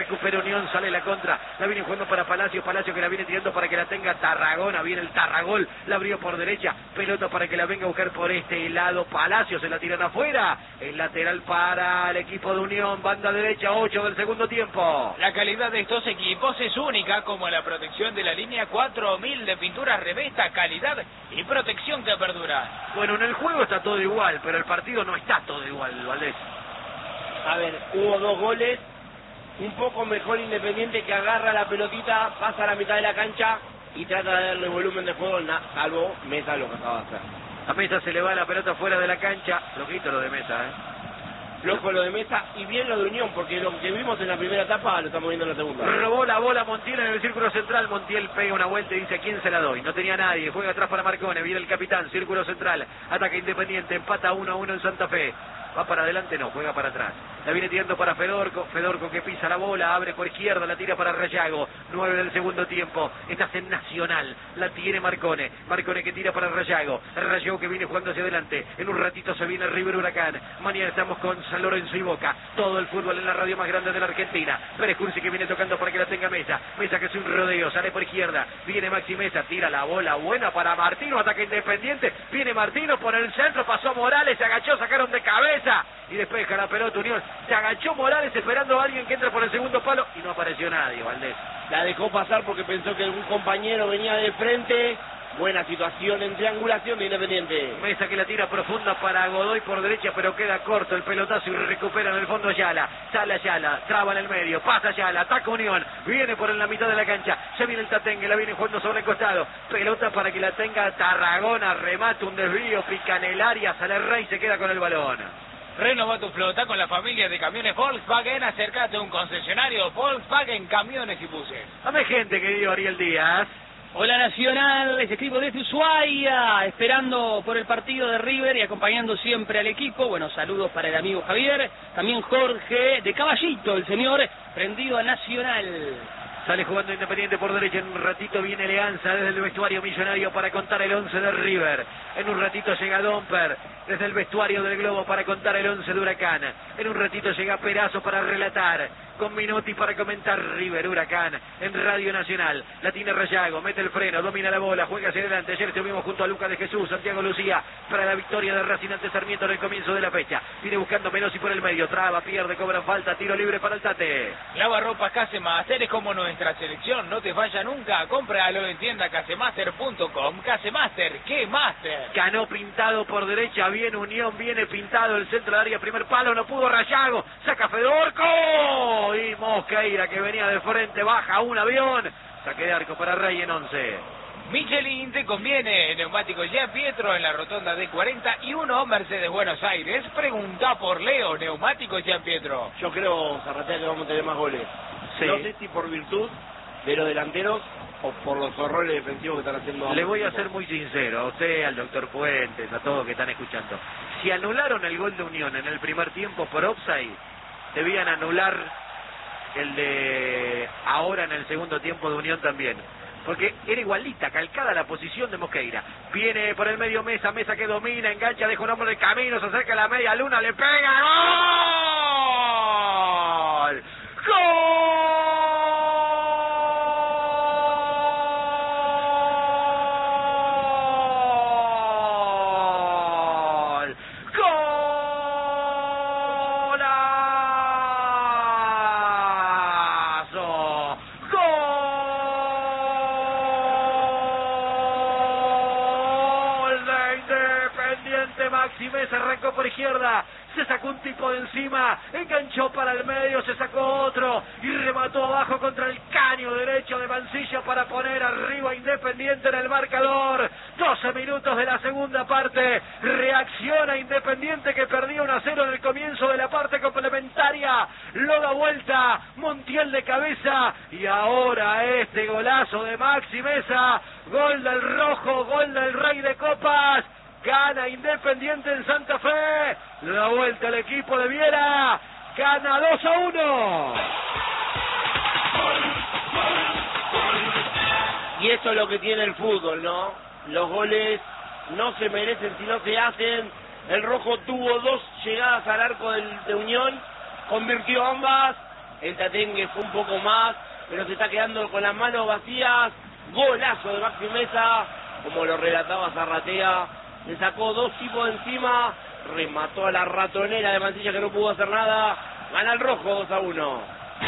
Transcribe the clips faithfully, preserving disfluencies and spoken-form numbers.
recupera Unión, sale la contra, la viene jugando para Palacio, Palacio que la viene tirando para que la tenga Tarragona, viene el Tarragol, la abrió por derecha, pelota para que la venga a buscar por este lado, Palacio se la tiran afuera, el lateral para el equipo de Unión, banda derecha, ocho del segundo tiempo. La calidad de estos equipos es única, como la protección de la línea cuatro mil de pinturas Revesta, calidad y protección que perdura. Bueno, en el juego está todo igual, pero el partido no está todo igual, Valdés. A ver, hubo dos goles, un poco mejor Independiente, que agarra la pelotita, pasa a la mitad de la cancha y trata de darle volumen de juego, salvo Mesa lo que acaba de hacer. A Mesa se le va la pelota fuera de la cancha, flojito lo de Mesa, ¿eh? Flojo lo de Mesa y bien lo de Unión, porque lo que vimos en la primera etapa lo estamos viendo en la segunda. Robó la bola Montiel en el círculo central, Montiel pega una vuelta y dice: ¿a quién se la doy? No tenía nadie, juega atrás para Marcone, viene el capitán, círculo central, ataca Independiente, empata uno a uno en Santa Fe. Va para adelante, no, juega para atrás. La viene tirando para Fedorco, Fedorco que pisa la bola, abre por izquierda, la tira para Rayago. nueve del segundo tiempo, estás en Nacional, la tiene Marcone. Marcone que tira para Rayago. Rayago que viene jugando hacia adelante. En un ratito se viene River Huracán. Mañana estamos con San Lorenzo y Boca. Todo el fútbol en la radio más grande de la Argentina. Pérez Cursi que viene tocando para que la tenga Mesa. Mesa que es un rodeo, sale por izquierda. Viene Maxi Mesa, tira la bola buena para Martino, ataque Independiente. Viene Martino por el centro, pasó Morales, se agachó, sacaron de cabeza. Y despeja la pelota Unión. Se agachó Morales esperando a alguien que entra por el segundo palo y no apareció nadie, Valdés. La dejó pasar porque pensó que un compañero venía de frente. Buena situación en triangulación de Independiente. Mesa que la tira profunda para Godoy por derecha, pero queda corto el pelotazo y recupera en el fondo Ayala. Sale Ayala, traba en el medio, pasa Ayala, ataca Unión, viene por en la mitad de la cancha, se viene el Tatengue, la viene jugando sobre el costado, pelota para que la tenga Tarragona, remate, un desvío, pica en el área, sale Rey, se queda con el balón. Renova tu flota con la familia de camiones Volkswagen. Acércate a un concesionario Volkswagen Camiones y Buses. Dame gente, querido Ariel Díaz. Hola Nacional, les escribo desde Ushuaia, esperando por el partido de River y acompañando siempre al equipo. Bueno, saludos para el amigo Javier, también Jorge de Caballito, el señor prendido a Nacional. Sale jugando Independiente por derecha, en un ratito viene Leanza desde el vestuario millonario para contar el once de River. En un ratito llega Domper desde el vestuario del Globo para contar el once de Huracán. En un ratito llega Perazo para relatar, con Minotti para comentar River Huracán en Radio Nacional. La tiene Rayago, mete el freno, domina la bola, juega hacia adelante. Ayer estuvimos junto a Lucas de Jesús, Santiago Lucía para la victoria de Racing ante Sarmiento en el comienzo de la fecha. Viene buscando Menossi por el medio, traba, pierde, cobra falta, tiro libre para el Tate. Lavarropas Casemaster es como nuestra selección, no te falla nunca. Cómpralo en tienda casemaster punto com. Casemaster, ¿qué master? Ganó pintado por derecha, viene Unión, viene pintado el centro del área, primer palo, no pudo Rayago, saca Fedorco y Mosqueira que venía de frente, baja un avión, saque de arco para Rey en once. Michelin te conviene, neumático Gian Pietro en la rotonda de cuarenta y uno Mercedes Buenos Aires. Pregunta por Leo, neumático Gian Pietro. Yo creo, Zarratea, que vamos a tener más goles. Sí. No sé si por virtud de los delanteros o por los horrores defensivos que están haciendo. Le voy a ser muy sincero, a usted, al doctor Fuentes, a todos que están escuchando. Si anularon el gol de Unión en el primer tiempo por offside, debían anular el de ahora en el segundo tiempo de Unión también. Porque era igualita, calcada la posición de Mosqueira. Viene por el medio Mesa, Mesa que domina, engancha, deja un hombre de camino, se acerca a la media luna, le pega. ¡Gol! ¡Gol! Maxi Mesa arrancó por izquierda, se sacó un tipo de encima, enganchó para el medio, se sacó otro y remató abajo contra el caño derecho de Mancilla para poner arriba Independiente en el marcador. doce minutos de la segunda parte, reacciona Independiente que perdió uno a cero en el comienzo de la parte complementaria, lo da vuelta, Montiel de cabeza y ahora este golazo de Maxi Mesa, gol del rojo, gol del Rey de Copas. Gana Independiente en Santa Fe, le da vuelta al equipo de Viera, gana dos a uno. Y eso es lo que tiene el fútbol, ¿no? Los goles no se merecen si no se hacen. El rojo tuvo dos llegadas al arco del, de Unión, convirtió ambas, el Tatengue fue un poco más, pero se está quedando con las manos vacías. Golazo de Maxi Mesa, como lo relataba Zarratea, le sacó dos tipos de encima, remató a la ratonera de Mansilla que no pudo hacer nada, gana el rojo dos a uno.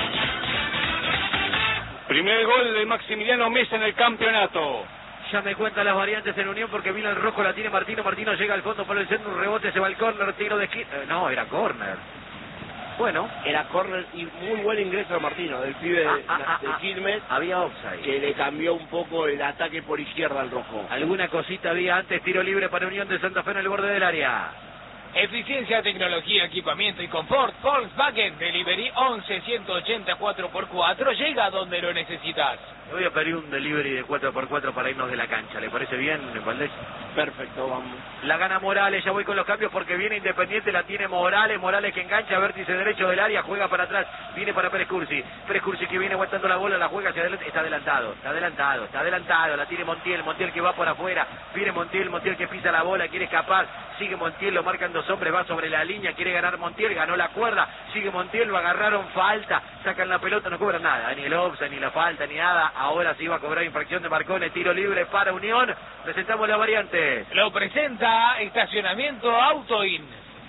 Primer gol de Maximiliano Mesa en el campeonato. Ya me cuentan las variantes en Unión porque vino el rojo, la tiene Martino, Martino llega al fondo por el centro, un rebote, se va al córner, tiro de esquina. Eh, no, era córner. Bueno. Era córner y muy buen ingreso de Martino, del pibe de, ah, ah, de ah, Quilmes. Había offside. Que le cambió un poco el ataque por izquierda al rojo. Alguna cosita había antes, tiro libre para Unión de Santa Fe en el borde del área. Eficiencia, tecnología, equipamiento y confort. Volkswagen Delivery once ciento ochenta cuatro por cuatro. Llega donde lo necesitas. Voy a pedir un delivery de cuatro por cuatro para irnos de la cancha. ¿Le parece bien, Valdés? Perfecto, vamos. La gana Morales, ya voy con los cambios porque viene Independiente, la tiene Morales. Morales que engancha, vértice derecho del área, juega para atrás. Viene para Pérez Cursi. Pérez Cursi que viene aguantando la bola, la juega hacia adelante. Está adelantado, está adelantado, está adelantado. La tiene Montiel, Montiel que va por afuera. Viene Montiel, Montiel que pisa la bola, quiere escapar. Sigue Montiel, lo marcan dos hombres, va sobre la línea, quiere ganar Montiel, ganó la cuerda. Sigue Montiel, lo agarraron, falta. Sacan la pelota, no cobran nada, ni el offside, ni la falta, ni nada. Ahora sí va a cobrar infracción de Marcone, tiro libre para Unión. Presentamos la variante. Lo presenta Estacionamiento Autoin.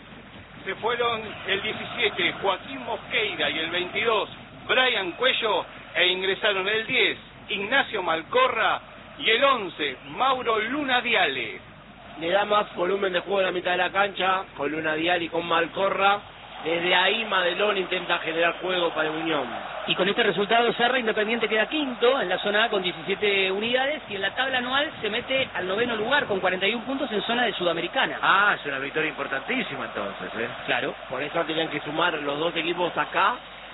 Se fueron el diecisiete Joaquín Mosqueira y el veintidós Brian Cuello e ingresaron el diez Ignacio Malcorra y el once Mauro Luna Diale. Le da más volumen de juego en la mitad de la cancha, con Luna Diale y con Malcorra. Desde ahí Madelón intenta generar juego para Unión. Y con este resultado Serra Independiente queda quinto en la zona A con diecisiete unidades y en la tabla anual se mete al noveno lugar con cuarenta y uno puntos en zona de Sudamericana. Ah, es una victoria importantísima entonces, ¿eh? Claro. Por eso tenían que sumar los dos equipos acá,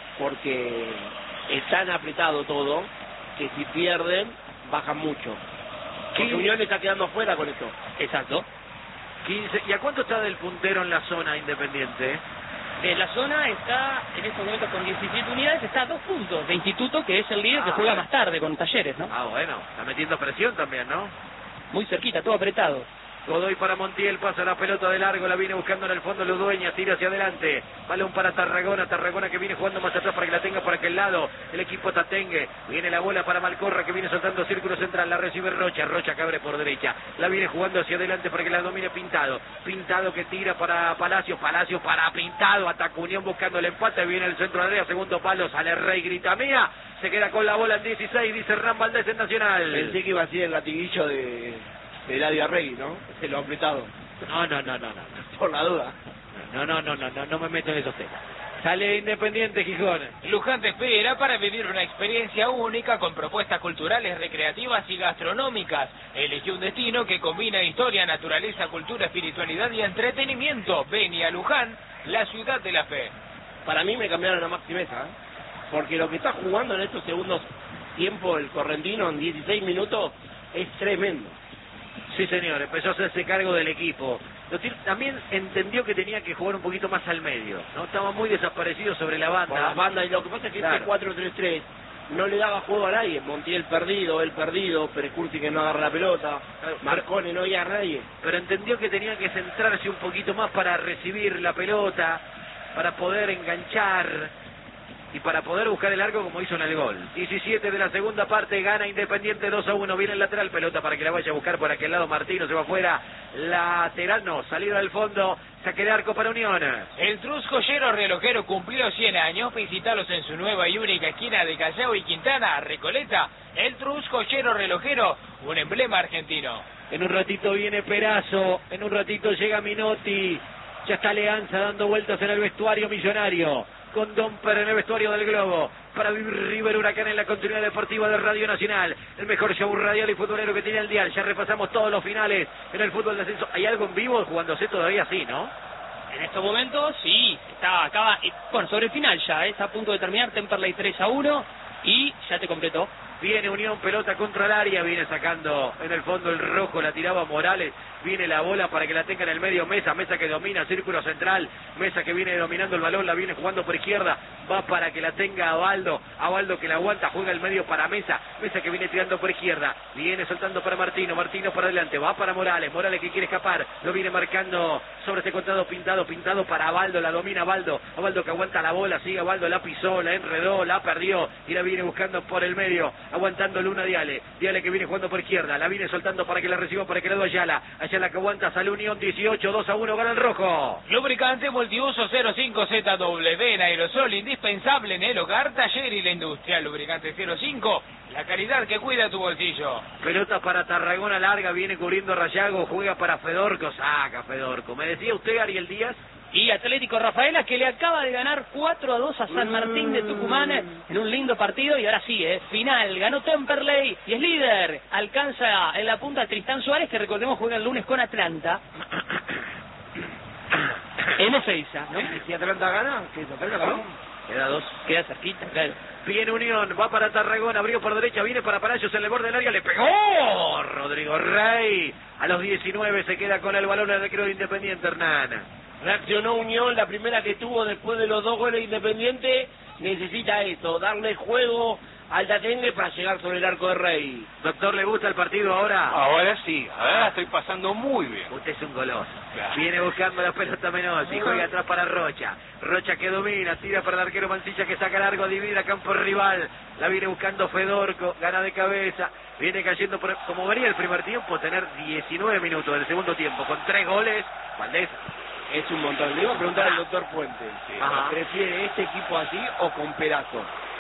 porque es tan apretado todo que si pierden bajan mucho. Porque ¿Qué? Unión está quedando fuera con esto. Exacto. quince. ¿Y a cuánto está del puntero en la zona Independiente? En la zona está en estos momentos con diecisiete unidades, está a dos puntos de Instituto, que es el líder Ah, que juega bueno. más tarde con Talleres, ¿no? Ah, bueno, está metiendo presión también, ¿no? Muy cerquita, todo apretado. Godoy para Montiel, pasa la pelota de largo, la viene buscando en el fondo Ludueña, tira hacia adelante, balón para Tarragona, Tarragona que viene jugando más atrás para que la tenga por aquel lado, el equipo Tatengue, viene la bola para Malcorra que viene soltando círculo central, la recibe Rocha, Rocha que abre por derecha, la viene jugando hacia adelante para que la domine Pintado, Pintado que tira para Palacio, Palacio para Pintado, ataca Unión buscando el empate, viene el centro de área, segundo palo, sale Rey, grita mía, se queda con la bola en dieciséis, dice Hernán Valdés en Nacional. Pensé que iba a ser el latiguillo de, de Eladio Arregui, ¿no? Se lo ha apretado. No, no, no, no, no. Por la duda. No, no, no, no, no, no me meto en esos temas. Sale Independiente, Gijón. Luján te espera para vivir una experiencia única con propuestas culturales, recreativas y gastronómicas. Elige un destino que combina historia, naturaleza, cultura, espiritualidad y entretenimiento. Ven a Luján, la ciudad de la fe. Para mí me cambiaron a Maxi Mesa, ¿eh? Porque lo que está jugando en estos segundos tiempo el correntino en dieciséis minutos es tremendo. Sí, señor, empezó a hacerse cargo del equipo. Lo tiene- También entendió que tenía que jugar un poquito más al medio, ¿no? Estaba muy desaparecido sobre la banda. Por las bandas, y lo que pasa es que Claro. este cuatro tres tres no le daba juego a nadie. Montiel perdido, él perdido, Pérez Cursi que no agarra la pelota, Claro, Marcone no había a nadie. Pero entendió que tenía que centrarse un poquito más para recibir la pelota, para poder enganchar y para poder buscar el arco como hizo en el gol. diecisiete de la segunda parte, gana Independiente dos a uno, viene el lateral, pelota para que la vaya a buscar por aquel lado, Martino se va afuera, lateral no, salida del fondo, saque de arco para Unión. El Trus Joyero Relojero cumplió cien años. Visitalos en su nueva y única esquina de Callao y Quintana, Recoleta. El Trus Joyero Relojero, un emblema argentino. En un ratito viene Perazo, en un ratito llega Minotti, ya está Leanza dando vueltas en el vestuario millonario, con Domper en el vestuario del Globo, para vivir River Huracán en la continuidad deportiva de Radio Nacional, el mejor show radial y futbolero que tiene el dial. Ya repasamos todos los finales en el fútbol de ascenso. ¿Hay algo en vivo jugándose todavía? Sí, ¿no? En estos momentos, sí, está, acaba, y, bueno, sobre el final ya, ¿eh? Está a punto de terminar, Temperley tres a uno y ya te completó. Viene Unión, pelota contra el área, viene sacando en el fondo el rojo, la tiraba Morales, viene la bola para que la tenga en el medio Mesa, Mesa que domina, círculo central, Mesa que viene dominando el balón, la viene jugando por izquierda, va para que la tenga Abaldo, Abaldo que la aguanta, juega el medio para Mesa, Mesa que viene tirando por izquierda, viene soltando para Martino, Martino para adelante, va para Morales, Morales que quiere escapar, lo viene marcando sobre este costado pintado, pintado para Abaldo, la domina Abaldo, Abaldo que aguanta la bola, sigue Abaldo, la pisó, la enredó, la perdió y la viene buscando por el medio, aguantando Luna Diale, Diale que viene jugando por izquierda, la viene soltando para que la reciba para que le doy Ayala, Ayala que aguanta, sale Unión dieciocho, dos a uno, gana el rojo. Lubricante multiuso cero cinco Z W en aerosol, indispensable en el hogar, taller y la industria. Lubricante cero cinco, la calidad que cuida tu bolsillo. Pelota para Tarragona larga, viene cubriendo Rayago, juega para Fedorco, saca Fedorco. ¿Me decía usted, Ariel Díaz? Y Atlético Rafaela que le acaba de ganar cuatro a dos a San Martín de Tucumán en un lindo partido y ahora sí, eh, final, ganó Temperley y es líder, alcanza en la punta a Tristán Suárez que recordemos juega el lunes con Atlanta en Ezeiza, ¿no? Si Atlanta gana, ¿qué es Atlanta ganó? Queda dos. Queda cerquita, claro. Viene Unión, va para Tarragona, abrió por derecha, viene para Palacios en el borde del área, le pegó Rodrigo Rey. A los diecinueve se queda con el balón el recreo de Independiente, Hernán. Reaccionó Unión, la primera que tuvo después de los dos goles de Independiente, necesita esto, darle juego al Tatengue para llegar sobre el arco de Rey. Doctor, ¿le gusta el partido ahora? Ahora sí, ahora estoy pasando muy bien. Usted es un goloso. Claro. Viene buscando la pelota Menotti, juega atrás para Rocha. Rocha que domina, tira para el arquero Mancilla que saca largo, divide a campo rival. La viene buscando Fedorco, gana de cabeza. Viene cayendo, por, como venía el primer tiempo, tener diecinueve minutos del segundo tiempo con tres goles. Valdés. Es un montón. Le iba a preguntar al doctor Fuentes, Ajá. ¿prefiere este equipo así o con Perazo?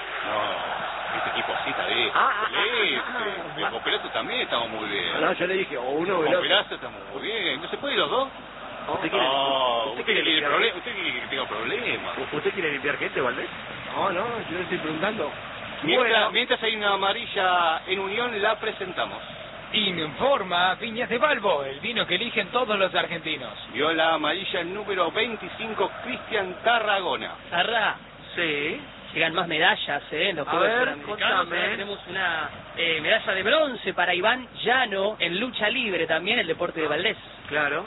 No, este equipo así está bien. Ah, ah, Sí, ah, sí, ah, pero con Perazo también estamos muy bien. No, yo le dije, o uno o el Con otro. Perazo estamos muy bien. ¿No se puede ir los dos? ¿Usted quiere, No, usted usted quiere quiere limpiar problema, usted quiere que tenga problemas. gente? ¿Usted quiere limpiar gente, Valdés? No, no, yo le estoy preguntando. Mientras, Bueno. mientras hay una amarilla en Unión, la presentamos. Informa Viñas de Balbo, el vino que eligen todos los argentinos. Vio la amarilla número veinticinco, Cristian Tarragona. Zarra, Sí. llegan más medallas, ¿eh? En los A Juegos ver, Suramericanos. contame. Ahora tenemos una eh, medalla de bronce para Iván Llano en lucha libre también, el deporte de Valdés. Claro.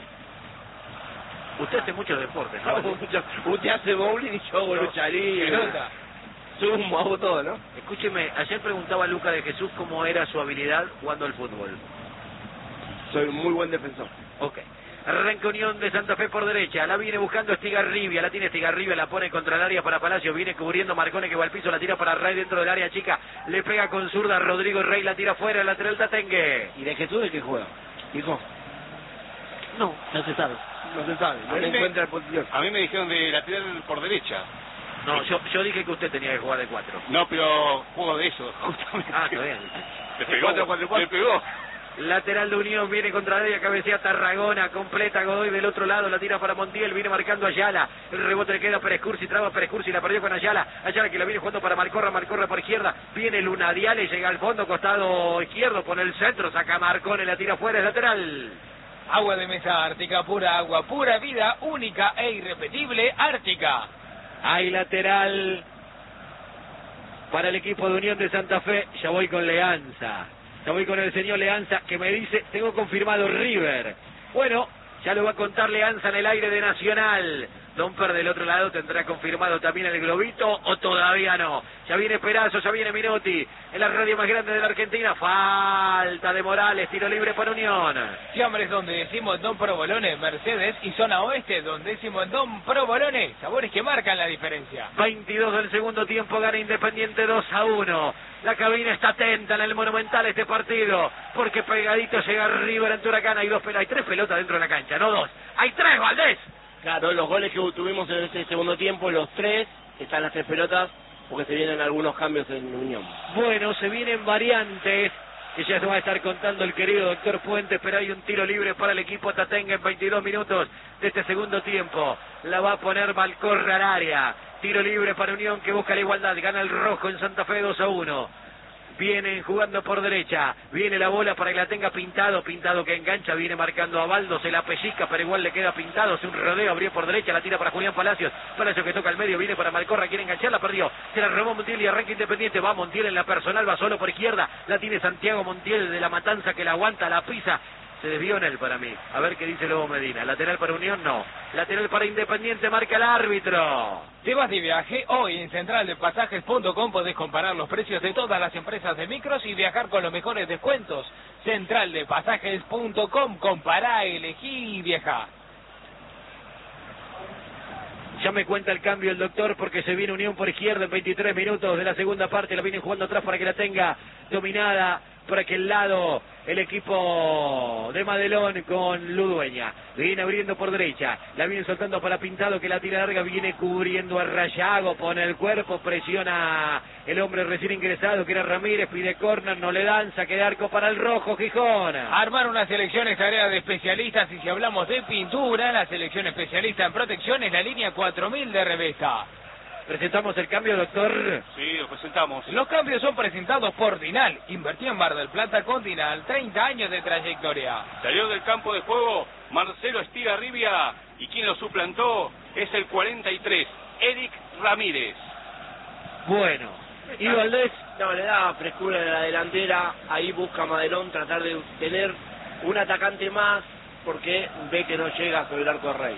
Usted hace muchos deportes, ¿no? Mucho- Usted hace bowling y yo hago lucha libre. Pelota. Sumo, hago todo, ¿no? Escúcheme, ayer preguntaba a Luca de Jesús cómo era su habilidad jugando al fútbol. Soy un muy buen defensor. Ok. Arranca Unión de Santa Fe por derecha, la viene buscando Estigarribia, la tiene Estigarribia, la pone contra el área para Palacio, viene cubriendo Marcone que va al piso, la tira para Rey dentro del área chica, le pega con zurda, Rodrigo Rey la tira fuera, el lateral Tatengue. ¿Y de Jesús de qué juega? Hijo, No, no se sabe. no se sabe, no A le mí me- encuentra la posición. A mí me dijeron de lateral por derecha. No, yo, yo dije que usted tenía que jugar de cuatro. No, pero juego de eso, justamente. Ah, está bien. Le pegó, cuatro, cuatro, cuatro. le pegó. Lateral de Unión, viene contra el área, cabecea Tarragona, completa Godoy del otro lado, la tira para Montiel, viene marcando Ayala, el rebote le queda a Pérez Cursi, traba Pérez Cursi, la perdió con Ayala, Ayala que la viene jugando para Marcorra, Marcorra por izquierda, viene Lunadiale, llega al fondo, costado izquierdo, con el centro, saca Marcone, la tira fuera, es lateral. Agua de mesa Ártica, pura agua, pura vida, única e irrepetible, Ártica. Hay lateral para el equipo de Unión de Santa Fe, ya voy con Leanza. Ya voy con el señor Leanza que me dice, tengo confirmado River. Bueno, ya lo va a contar Leanza en el aire de Nacional. Domper del otro lado tendrá confirmado también el globito o todavía no. Ya viene Perazo, ya viene Minotti. En la radio más grande de la Argentina, falta de Morales, tiro libre para Unión. Fiambres donde decimos Don Provolone, Mercedes y zona oeste donde decimos Don Provolone, sabores que marcan la diferencia. veintidós del segundo tiempo, gana Independiente dos a uno. La cabina está atenta en el Monumental este partido, porque pegadito llega River ante Huracán. Hay dos pelotas, hay tres pelotas dentro de la cancha, no dos. Hay tres, Valdés. Claro, los goles que tuvimos en ese segundo tiempo, los tres, están las tres pelotas, porque se vienen algunos cambios en Unión. Bueno, se vienen variantes que ya se va a estar contando el querido doctor Fuentes, pero hay un tiro libre para el equipo Tatengue en veintidós minutos de este segundo tiempo. La va a poner Malcorra al área. Tiro libre para Unión que busca la igualdad. Gana el rojo en Santa Fe dos a uno. Vienen jugando por derecha. Viene la bola para que la tenga Pintado. Pintado que engancha. Viene marcando a Baldo. Se la pellizca, pero igual le queda Pintado. Hace un rodeo. Abrió por derecha. La tira para Julián Palacios. Palacios que toca al medio. Viene para Malcorra. Quiere enganchar. La perdió. Se la robó Montiel y arranca Independiente. Va Montiel en la personal. Va solo por izquierda. La tiene Santiago Montiel de la Matanza que la aguanta. La pisa. Se desvió en él para mí. A ver qué dice Lobo Medina. Lateral para Unión, no. Lateral para Independiente, marca el árbitro. Te vas de viaje. Hoy en central de pasajes punto com podés comparar los precios de todas las empresas de micros y viajar con los mejores descuentos. central de pasajes punto com. Compará, elegí y viaja. Ya me cuenta el cambio el doctor porque se viene Unión por izquierda en veintitrés minutos de la segunda parte. La vienen jugando atrás para que la tenga dominada por aquel lado el equipo de Madelón con Ludueña. Viene abriendo por derecha. La viene soltando para Pintado que la tira larga. Viene cubriendo a Rayago. Pone el cuerpo. Presiona el hombre recién ingresado que era Ramírez. Pide córner. No le dan. Saque de arco para el rojo Gijón. Armar una selección es tarea de especialistas. Y si hablamos de pintura, la selección especialista en protección es la línea cuatro mil de Revesta. Presentamos el cambio, doctor. Sí, lo presentamos. Los cambios son presentados por Dinal. Invertí en Mar del Plata con Dinal. treinta años de trayectoria. Salió del campo de juego Marcelo Estigarribia y quien lo suplantó es el cuarenta y tres, Eric Ramírez. Bueno, y Valdés. No, le da frescura en la delantera. Ahí busca Madelón tratar de tener un atacante más porque ve que no llega sobre el arco de Rey.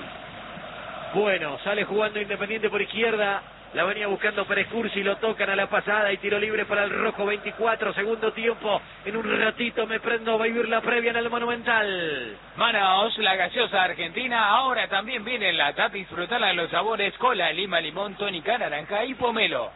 Bueno, sale jugando Independiente por izquierda. La venía buscando Pérez Cursi, lo tocan a la pasada y tiro libre para el rojo. Veinticuatro, segundo tiempo. En un ratito me prendo a vivir la previa en el Monumental. Manaos, la gaseosa argentina, ahora también viene en lata. Disfrutarla de los sabores cola, lima, limón, tónica, naranja y pomelo.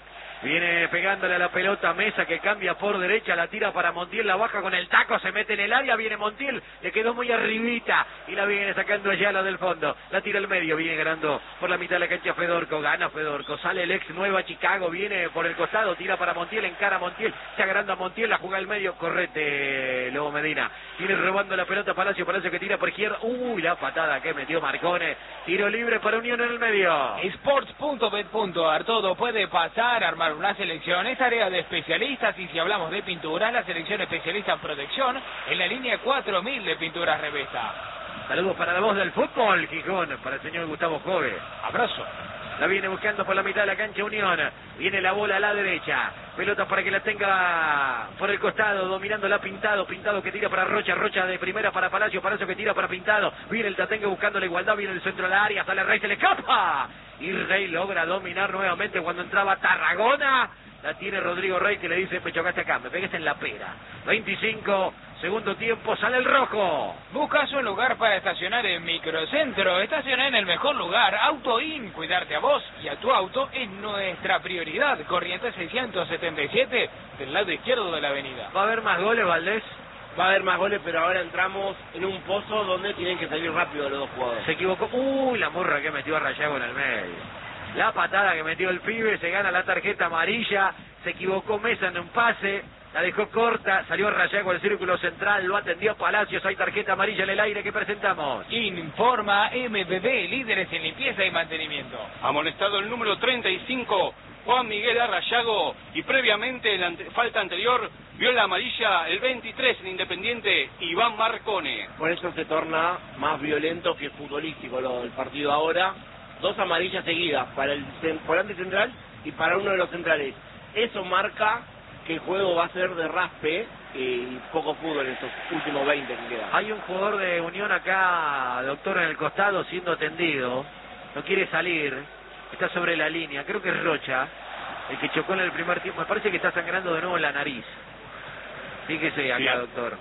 Viene pegándole a la pelota Mesa que cambia por derecha, la tira para Montiel, la baja con el taco, se mete en el área, viene Montiel, le quedó muy arribita y la viene sacando allá la del fondo, la tira al medio, viene ganando por la mitad de la cancha Fedorco, gana Fedorco, sale el ex Nueva Chicago, viene por el costado, tira para Montiel, encara a Montiel, se agranda a Montiel, la juega al medio, correte Lobo Medina, viene robando la pelota Palacio, Palacio que tira por izquierda, uy, la patada que metió Marcone, tiro libre para Unión en el medio. Sports punto bet punto ar, todo puede pasar, armar una selección es tarea de especialistas y si hablamos de pinturas, la selección especialista en protección en la línea cuatro mil de pinturas Revesta. Saludos para la voz del fútbol, Gijón, para el señor Gustavo Jove. Abrazo. La viene buscando por la mitad de la cancha Unión. Viene la bola a la derecha. Pelota para que la tenga por el costado. Dominándola Pintado. Pintado que tira para Rocha. Rocha de primera para Palacio. Palacio que tira para Pintado. Viene el Tatengue buscando la igualdad. Viene el centro de la área. Sale Rey. Se le escapa. Y Rey logra dominar nuevamente cuando entraba Tarragona. La tiene Rodrigo Rey que le dice, me chocaste acá, me pegues en la pera. veinticinco, segundo tiempo, sale el rojo. ¿Buscas un lugar para estacionar en Microcentro? Estaciona en el mejor lugar, Auto In. Cuidarte a vos y a tu auto es nuestra prioridad. Corrientes seiscientos setenta y siete, del lado izquierdo de la avenida. ¿Va a haber más goles, Valdés? Va a haber más goles, pero ahora entramos en un pozo donde tienen que salir rápido los dos jugadores. Se equivocó. Uy, la morra que metió a Rayago en el medio. La patada que metió el pibe, se gana la tarjeta amarilla, se equivocó Mesa en un pase, la dejó corta, salió Rayago al círculo central, lo atendió Palacios, hay tarjeta amarilla en el aire que presentamos. Informa M B B, líderes en limpieza y mantenimiento. Amonestado el número treinta y cinco, Juan Miguel Arrayago, y previamente en la ante falta anterior vio la amarilla el veintitrés en Independiente, Iván Marcone. Por eso se torna más violento que futbolístico lo del partido ahora. Dos amarillas seguidas para el volante central y para uno de los centrales. Eso marca que el juego va a ser de raspe y poco fútbol en estos últimos veinte que quedan. Hay un jugador de Unión acá, doctor, en el costado siendo atendido, no quiere salir, está sobre la línea, creo que es Rocha, el que chocó en el primer tiempo, me parece que está sangrando de nuevo en la nariz. Fíjese acá, Bien. doctor.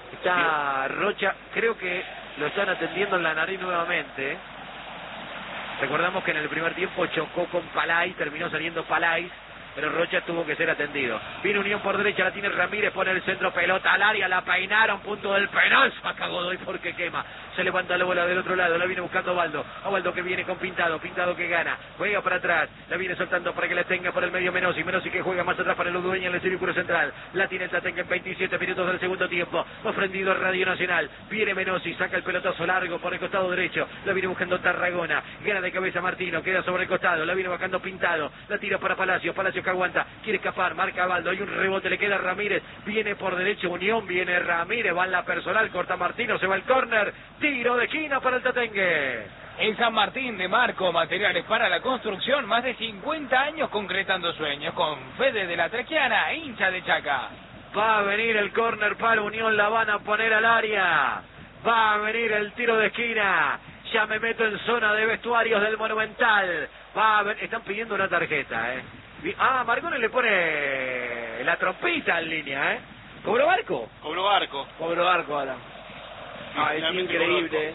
Está Bien. Rocha, creo que lo están atendiendo en la nariz nuevamente. Recordamos que en el primer tiempo chocó con Palay, terminó saliendo Palay, pero Rocha tuvo que ser atendido. Viene Unión por derecha, la tiene Ramírez, pone el centro, pelota al área, la peinaron, punto del penal, saca Godoy porque quema. Se levanta la bola del otro lado, la viene buscando Baldo. A Baldo que viene con Pintado, Pintado que gana, juega para atrás, la viene soltando para que la tenga por el medio Menossi, Menossi que juega más atrás para el Udueña en el círculo central. La tiene el Tatengue en veintisiete minutos del segundo tiempo. Ofendido Radio Nacional, viene Menossi, saca el pelotazo largo por el costado derecho, la viene buscando Tarragona, gana de cabeza Martino, queda sobre el costado, la viene bajando Pintado, la tira para Palacio, Palacio derecho que aguanta, quiere escapar, marca Baldo, hay un rebote, le queda Ramírez, viene por derecho Unión, viene Ramírez, va en la personal, corta Martino, se va el córner, tiro de esquina para el Tatengue. En San Martín de Marco, materiales para la construcción, más de cincuenta años concretando sueños, con Fede de la Trequiana, hincha de Chaca. Va a venir el córner para Unión, la van a poner al área, va a venir el tiro de esquina. Ya me meto en zona de vestuarios del Monumental. Va a ver, están pidiendo una tarjeta, ¿eh? Ah, Marcone le pone la trompita en línea, ¿eh? ¿Cobró Barco? Cobró Barco. Cobró Barco ahora. Ah, es increíble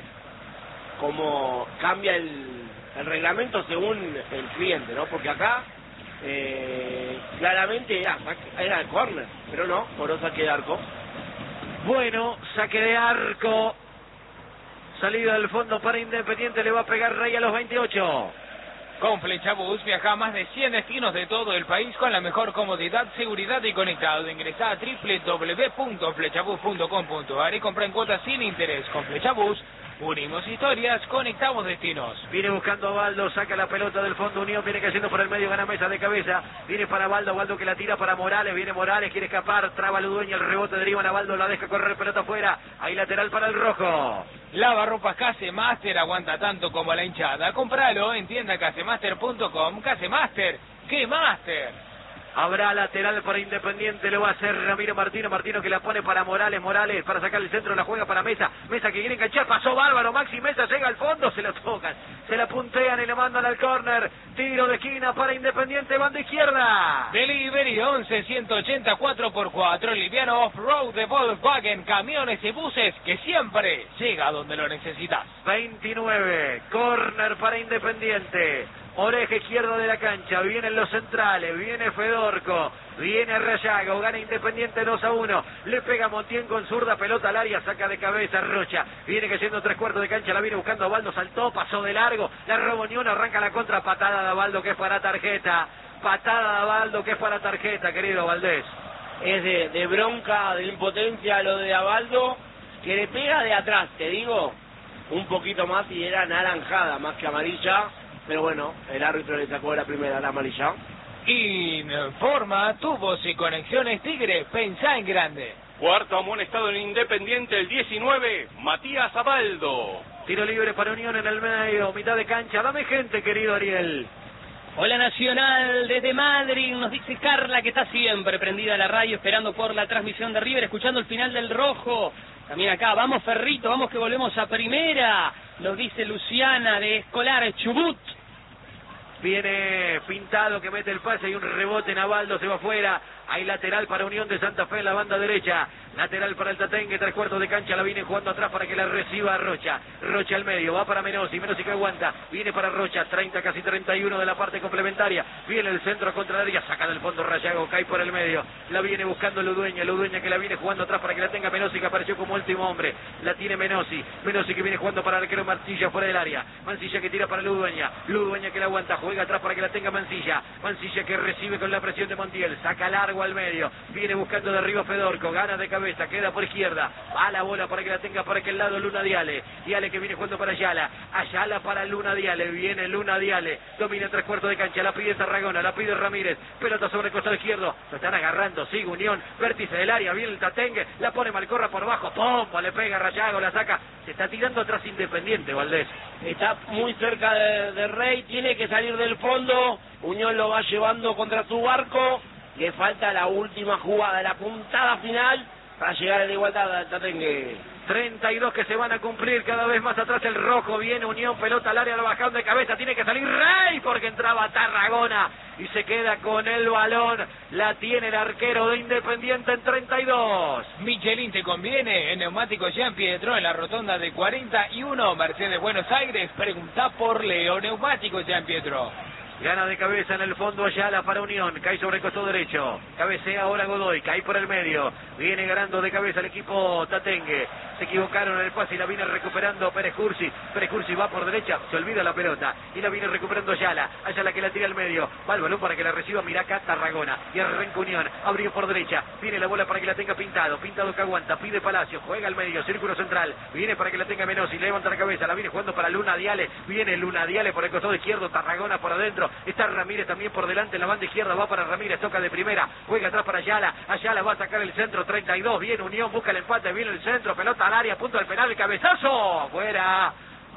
cómo cambia el, el reglamento según el cliente, ¿no? Porque acá eh, claramente era, era el córner, pero no, cobró saque de arco. Bueno, saque de arco. Salida del fondo para Independiente, le va a pegar Rey a los veintiocho. Con Flechabús viaja a más de cien destinos de todo el país con la mejor comodidad, seguridad y conectado. Ingresa a doble u doble u doble u punto flechabús punto com punto a r y compra en cuotas sin interés. Con Flechabús unimos historias, conectamos destinos. Viene buscando a Baldo, saca la pelota del fondo Unión, viene cayendo por el medio, gana Mesa de cabeza, viene para Baldo, Baldo que la tira para Morales, viene Morales, quiere escapar, traba Ludueña, el rebote deriva a Baldo, la deja correr, pelota afuera, ahí lateral para el rojo. Lavarropas Casemaster, aguanta tanto como la hinchada. Compralo en tienda casemaster punto com. Casemaster, ¡qué master! Habrá lateral para Independiente, lo va a hacer Ramiro Martino, Martino que la pone para Morales, Morales para sacar el centro, la juega para Mesa, Mesa que quiere enganchar, pasó bárbaro, Maxi Mesa llega al fondo, se la tocan, se la puntean y le mandan al córner, tiro de esquina para Independiente, banda izquierda. Delivery once ciento ochenta cuatro por cuatro, liviano off-road de Volkswagen, camiones y buses que siempre llega donde lo necesitas. veintinueve, córner para Independiente. Oreja izquierda de la cancha, vienen los centrales, viene Fedorco, viene Rayago, gana Independiente dos a uno, le pega Montiel con zurda, pelota al área, saca de cabeza Rocha, viene cayendo tres cuartos de cancha, la viene buscando a Baldo, saltó, pasó de largo, la robó Unión, arranca la contra, patada de Baldo que es para tarjeta, patada de Baldo que es para tarjeta, querido Valdés. Es de, de bronca, de impotencia lo de Abaldo, que le pega de atrás, te digo, un poquito más y era naranjada más que amarilla. Pero bueno, el árbitro le sacó la primera, la amarilla. Informa, tubos y conexiones Tigre, pensá en grande. Cuarto amonestado en Independiente, el diecinueve, Matías Abaldo. Tiro libre para Unión en el medio, mitad de cancha. Dame gente, querido Ariel. Hola Nacional, desde Madrid, nos dice Carla que está siempre prendida a la radio, esperando por la transmisión de River, escuchando el final del rojo. También acá, vamos Ferrito, vamos que volvemos a primera, nos dice Luciana de Escolar Chubut. Viene Pintado que mete el pase y un rebote en Abaldo, se va afuera. Hay lateral para Unión de Santa Fe en la banda derecha. Lateral para el Tatengue, tres cuartos de cancha, la viene jugando atrás para que la reciba Rocha. Rocha al medio, va para Menosi, Menosi que aguanta. Viene para Rocha, treinta, casi treinta y uno de la parte complementaria. Viene el centro contra la área, saca del fondo Rayago, cae por el medio. La viene buscando Ludueña, Ludueña que la viene jugando atrás para que la tenga Menosi, que apareció como último hombre. La tiene Menosi, Menosi que viene jugando para el arquero Mancilla fuera del área. Mancilla que tira para Ludueña, Ludueña que la aguanta, juega atrás para que la tenga Mancilla. Mancilla que recibe con la presión de Montiel, saca largo al medio, viene buscando de arriba Fedorco, gana de cabeza, queda por izquierda, va la bola para que la tenga por aquel lado Luna Diale, Diale que viene jugando para Ayala, Ayala para Luna Diale, viene Luna Diale, domina tres cuartos de cancha, la pide Tarragona, la pide Ramírez, pelota sobre el costado izquierdo, lo están agarrando, sigue Unión, vértice del área, viene el Tatengue, la pone Malcorra por bajo, pompa, le pega Rayago, la saca, se está tirando atrás Independiente, Valdés. Está muy cerca de, de Rey, tiene que salir del fondo, Unión lo va llevando contra su barco, le falta la última jugada, la puntada final para llegar a la igualdad al Tatengue. treinta y dos que se van a cumplir, cada vez más atrás el rojo, viene Unión, pelota al área, lo bajaron de cabeza, tiene que salir Rey porque entraba Tarragona y se queda con el balón, la tiene el arquero de Independiente en treinta y dos. Michelin te conviene, en Neumáticos Jean Pietro, en la rotonda de cuarenta y uno, Mercedes Buenos Aires, pregunta por Leo, Neumáticos Jean Pietro. Gana de cabeza en el fondo Ayala para Unión, cae sobre el costado derecho, cabecea ahora Godoy, cae por el medio, viene ganando de cabeza el equipo Tatengue, se equivocaron en el pase y la viene recuperando Pérez Cursi, Pérez Cursi va por derecha, se olvida la pelota y la viene recuperando Ayala, Ayala que la tira al medio, va el balón para que la reciba Miraca Tarragona y arranca Unión, abrió por derecha, viene la bola para que la tenga Pintado, Pintado que aguanta, pide Palacio, juega al medio, círculo central, viene para que la tenga Menosi, levanta la cabeza, la viene jugando para Luna Diale, viene Luna Diale por el costado izquierdo, Tarragona por adentro, centro. Está Ramírez también por delante en la banda izquierda. Va para Ramírez, toca de primera. Juega atrás para Ayala. Ayala va a sacar el centro. treinta y dos. Viene Unión, busca el empate. Viene el centro. Pelota al área. Punto del penal. El cabezazo. Fuera.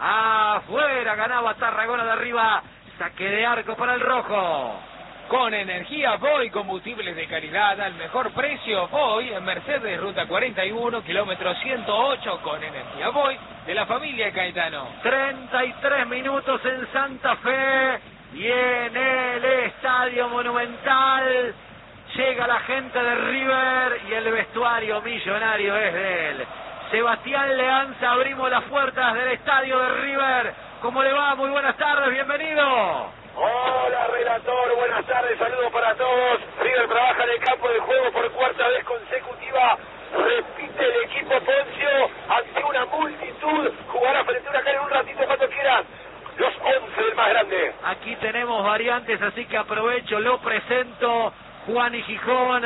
Afuera. Ganaba Tarragona de arriba. Saque de arco para el rojo. Con energía Voy, combustibles de calidad al mejor precio. Voy en Mercedes, ruta cuarenta y uno, kilómetro ciento ocho, con energía Voy de la familia Caetano. treinta y tres minutos en Santa Fe y en el Estadio Monumental. Llega la gente de River y el vestuario millonario es de él. Sebastián Leanza, abrimos las puertas del Estadio de River. ¿Cómo le va? Muy buenas tardes, bienvenido. Hola, relator, buenas tardes, saludos para todos. River trabaja en el campo de juego por cuarta vez consecutiva. Repite el equipo Poncio ante una multitud. Jugará frente a Huracán en un ratito cuando quieras. Los once del más grande. Aquí tenemos variantes, así que aprovecho, lo presento. Juan y Gijón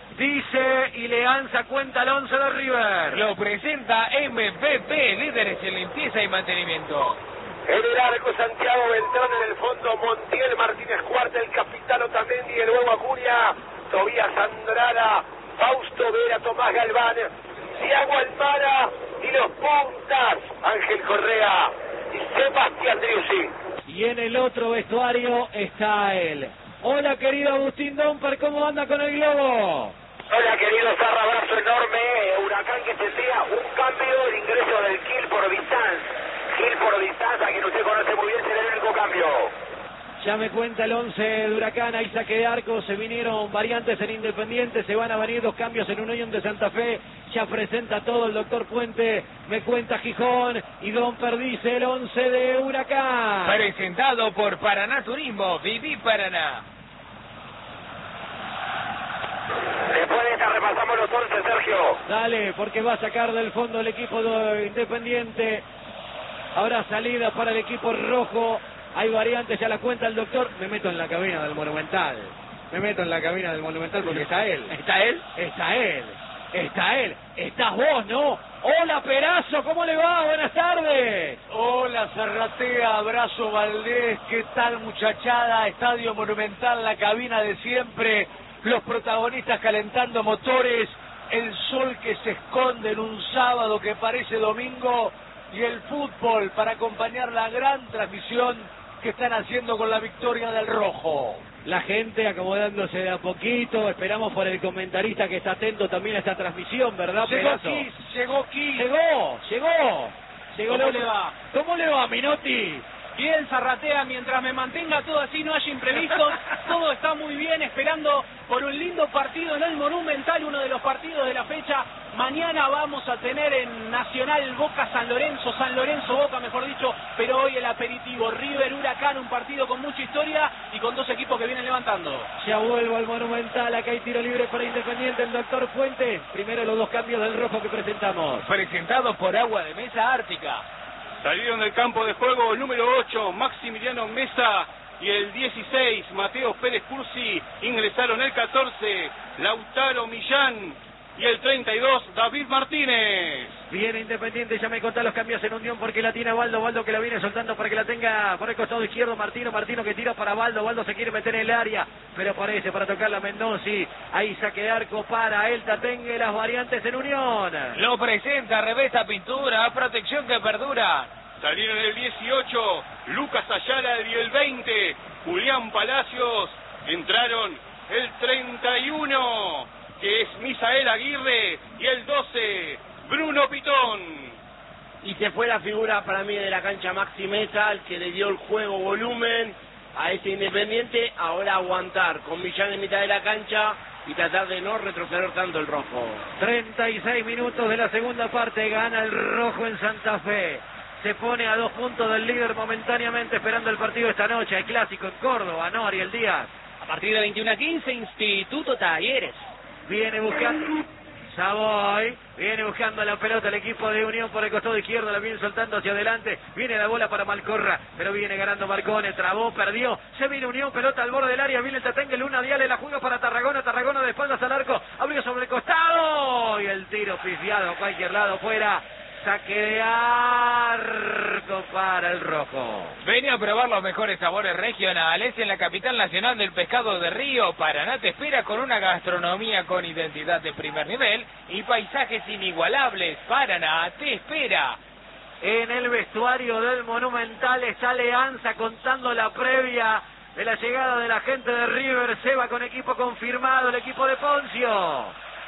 dice y Leanza cuenta el once de River. Lo presenta M V P, líderes en limpieza y mantenimiento. En el arco Santiago Beltrán, en el fondo Montiel, Martínez Cuarta, el capitán Otamendi, el huevo Acuña, Tobías Andrada, Fausto Vera, Tomás Galván, Thiago Almada y los puntas, Ángel Correa y Sebastián Driussi. Y en el otro vestuario está él. Hola querido Agustín Domper, ¿cómo anda con el globo? Hola querido Zarra, abrazo enorme. Huracán que tendría un cambio, el ingreso del Kill por Bizanz. Kill por distancia, que usted conoce muy bien, será el único cambio. Ya me cuenta el once de Huracán, hay saque de arco, se vinieron variantes en Independiente, se van a venir dos cambios en Unión de Santa Fe, ya presenta todo el doctor Puente, me cuenta Gijón y Don Perdice el once de Huracán. Presentado por Paraná Turismo, Viví Paraná. Después de esta repasamos los once, Sergio. Dale, porque va a sacar del fondo el equipo de Independiente. Habrá salida para el equipo rojo. Hay variantes, ya la cuenta el doctor. Me meto en la cabina del Monumental. Me meto en la cabina del Monumental porque está él. ¿Está él? Está él. Está él. Estás vos, ¿no? Hola, Perazo, ¿cómo le va? Buenas tardes. Hola, Zarratea, abrazo Valdés. ¿Qué tal, muchachada? Estadio Monumental, la cabina de siempre. Los protagonistas calentando motores. El sol que se esconde en un sábado que parece domingo. Y el fútbol para acompañar la gran transmisión que están haciendo con la victoria del rojo. La gente acomodándose de a poquito, esperamos por el comentarista que está atento también a esta transmisión, ¿verdad, Llegó Perazo? Kiss, llegó Kiss. Llegó, llegó. Llegó ¿Cómo la- le va? ¿Cómo le va, Minotti? Bien, Zarratea, mientras me mantenga todo así, no haya imprevistos, todo está muy bien, esperando por un lindo partido en el Monumental, uno de los partidos de la fecha. Mañana vamos a tener en Nacional Boca San Lorenzo, San Lorenzo Boca mejor dicho, pero hoy el aperitivo River Huracán, un partido con mucha historia y con dos equipos que vienen levantando. Ya vuelvo al Monumental, acá hay tiro libre para Independiente, el doctor Fuente. Primero los dos cambios del rojo que presentamos. Presentado por Agua de Mesa Ártica. Salieron del campo de juego el número ocho, Maximiliano Mesa, y el dieciséis, Mateo Pérez Cursi. Ingresaron el catorce, Lautaro Millán, y el treinta y dos, David Martínez. Viene Independiente, ya me contá los cambios en Unión porque la tiene Baldo, Baldo que la viene soltando para que la tenga por el costado izquierdo, Martino, Martino que tira para Baldo, Baldo se quiere meter en el área, pero parece para tocarla Mendonzi, ahí saque de arco para el Tatengue, las variantes en Unión. Lo presenta Revesta Pintura, protección que perdura. Salieron el dieciocho, Lucas Ayala y el veinte, Julián Palacios. Entraron el treinta y uno, que es Misael Aguirre, y el doce, Bruno Pitón. Y se fue la figura para mí de la cancha Maxi Mesa, el que le dio el juego volumen a este Independiente. Ahora aguantar con Millán en mitad de la cancha y tratar de no retroceder tanto el rojo. treinta y seis minutos de la segunda parte, gana el rojo en Santa Fe. Se pone a dos puntos del líder momentáneamente esperando el partido esta noche, el clásico en Córdoba, ¿no, Ariel Díaz? A partir de veintiuno a quince, Instituto Talleres. Viene buscando Savoy, viene buscando la pelota el equipo de Unión por el costado izquierdo, la viene soltando hacia adelante, viene la bola para Malcorra, pero viene ganando Marcone, trabó, perdió, se viene Unión, pelota al borde del área, viene el Tatengue, Luna Diale, la juega para Tarragona, Tarragona de espaldas al arco, abrió sobre el costado, y el tiro pifiado a cualquier lado, fuera. saque de arco para el rojo. Venía a probar los mejores sabores regionales en la capital nacional del pescado de río. Paraná te espera con una gastronomía con identidad de primer nivel y paisajes inigualables. Paraná te espera. En el vestuario del Monumental está Alianza contando la previa de la llegada de la gente de River. Se va con equipo confirmado, el equipo de Poncio.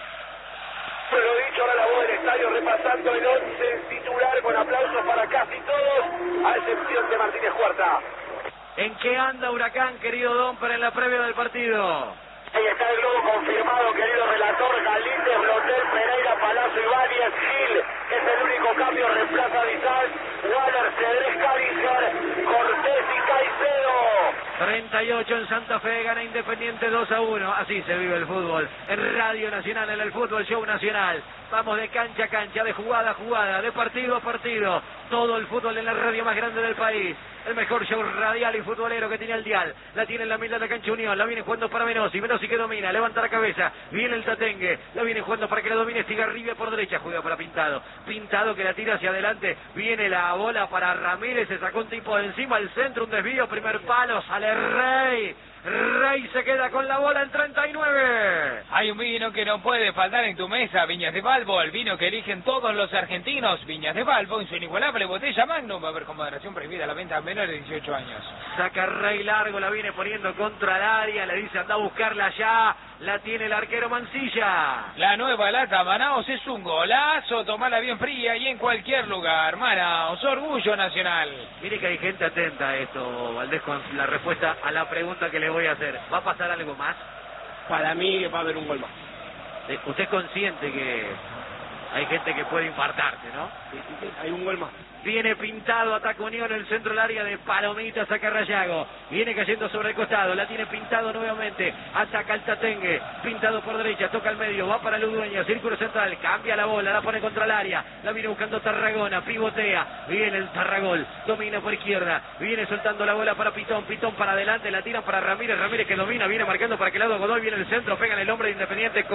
Pero dicho, ahora la voz del estadio repasando el once titular con aplausos para casi todos, a excepción de Martínez Cuarta. ¿En qué anda Huracán, querido Don, para en la previa del partido? Ahí está el globo confirmado, querido relator. Galíndez, Blotel, Pereira, Palazzo, Ibáñez, Gil, que es el único cambio, reemplaza a Dizal, Waller, Cedrés, Caricer, Cortés y Caicedo. treinta y ocho en Santa Fe, gana Independiente dos a uno. Así se vive el fútbol. En Radio Nacional, en el Fútbol Show Nacional. Vamos de cancha a cancha, de jugada a jugada, de partido a partido. Todo el fútbol en la radio más grande del país. El mejor show radial y futbolero que tiene el dial. La tiene en la mitad de cancha Unión. La viene jugando para Menosi. Menosi que domina. Levanta la cabeza. Viene el Tatengue. La viene jugando para que la domine Estigarribia por derecha. Juega para Pintado. Pintado que la tira hacia adelante. Viene la bola para Ramírez. Se sacó un tipo de encima. El centro. Un desvío. Primer palo. Sale Rey. Rey se queda con la bola en treinta y nueve. Hay un vino que no puede faltar en tu mesa, Viñas de Balbo, el vino que eligen todos los argentinos. Viñas de Balbo en su inigualable botella Magnum. Va a haber con moderación prohibida la venta a menores de dieciocho años. Saca Rey largo, la viene poniendo contra el área, le dice anda a buscarla allá. La tiene el arquero Mancilla. La nueva lata Manaos es un golazo, tomala bien fría y en cualquier lugar. Manaos, orgullo nacional. Mire que hay gente atenta a esto, Valdés, con la respuesta a la pregunta que le voy a hacer. ¿Va a pasar algo más? Para mí va a haber un gol más. Usted es consciente que hay gente que puede infartarse, ¿no? Sí, sí, sí, hay un gol más. Viene Pintado, ataca Unión en el centro del área de Palomita, saca Rayago. Viene cayendo sobre el costado, la tiene Pintado nuevamente. Ataca el Tatengue, Pintado por derecha, toca al medio, va para Ludueña, círculo central, cambia la bola, la pone contra el área. La viene buscando Tarragona, pivotea, viene el Tarragol, domina por izquierda, viene soltando la bola para Pitón, Pitón para adelante, la tira para Ramírez, Ramírez que domina, viene marcando para que lado Godoy, viene el centro, pega en el hombre de Independiente,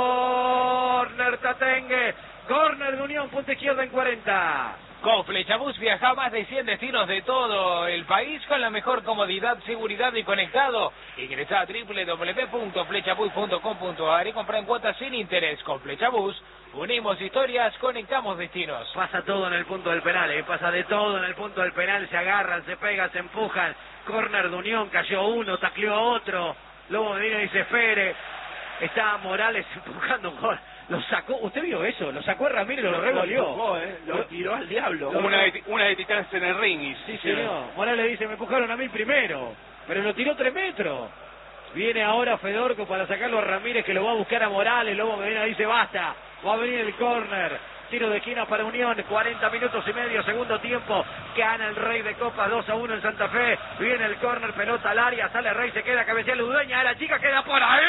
córner Tatengue, córner de Unión, punta izquierda en cuarenta. Con Flechabús viaja a más de cien destinos de todo el país con la mejor comodidad, seguridad y conectado. Ingresa a doble u doble u doble u punto flechabús punto com punto a r y compra en cuotas sin interés. Con Flechabús unimos historias, conectamos destinos. Pasa todo en el punto del penal, ¿eh? Pasa de todo en el punto del penal, se agarran, se pegan, se empujan. Córner de Unión, cayó uno, tacleó a otro. Lobo Medina dice Fere. Está Morales empujando un gol. Lo sacó, ¿usted vio eso? Lo sacó a Ramírez y lo, lo regoleó. Lo, eh, lo tiró al diablo. Como una de, una de Titanes en el ring. Y, sí, señor. Morales dice, me empujaron a mí primero, pero lo tiró tres metros. Viene ahora Fedorco para sacarlo a Ramírez, que lo va a buscar a Morales. Lobo Medina dice, basta, va a venir el córner. Tiro de esquina para Unión, cuarenta minutos y medio, segundo tiempo. Gana el Rey de Copas dos a uno en Santa Fe. Viene el córner, pelota al área, sale Rey, se queda cabecea Ludueña, la chica queda por ahí.